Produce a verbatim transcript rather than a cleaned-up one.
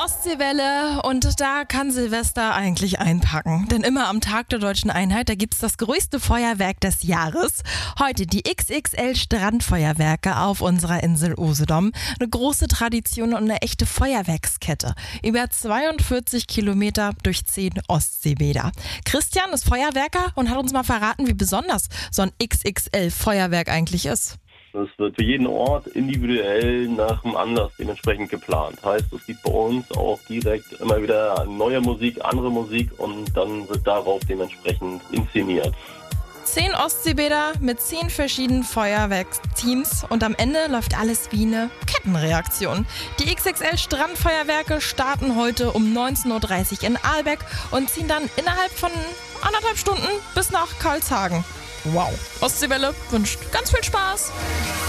Ostseewelle und da kann Silvester eigentlich einpacken. Denn immer am Tag der Deutschen Einheit, da gibt's das größte Feuerwerk des Jahres. Heute die X X L-Strandfeuerwerke auf unserer Insel Usedom. Eine große Tradition und eine echte Feuerwerkskette. Über zweiundvierzig Kilometer durch zehn Ostseebäder. Christian ist Feuerwerker und hat uns mal verraten, wie besonders so ein X X L-Feuerwerk eigentlich ist. Es wird für jeden Ort individuell nach dem Anlass dementsprechend geplant. Heißt, es gibt bei uns auch direkt immer wieder neue Musik, andere Musik und dann wird darauf dementsprechend inszeniert. Zehn Ostseebäder mit zehn verschiedenen Feuerwerksteams und am Ende läuft alles wie eine Kettenreaktion. Die X X L-Strandfeuerwerke starten heute um neunzehn Uhr dreißig in Aalbeck und ziehen dann innerhalb von anderthalb Stunden bis nach Karlshagen. Wow. Ostseewelle wünscht ganz viel Spaß.